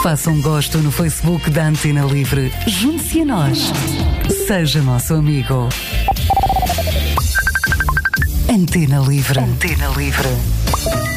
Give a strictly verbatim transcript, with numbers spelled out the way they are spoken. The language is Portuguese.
Faça um gosto no Facebook da Antena Livre. Junte-se a nós. Seja nosso amigo. Antena Livre. Antena Livre.